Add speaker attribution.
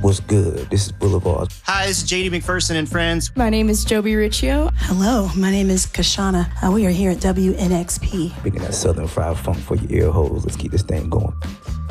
Speaker 1: What's good? This is Boulevard.
Speaker 2: Hi, this is JD McPherson and friends.
Speaker 3: My name is Joby Riccio.
Speaker 4: Hello, my name is Kashana. We are here at WNXP.
Speaker 1: Picking that Southern fried funk for your ear holes. Let's keep this thing going.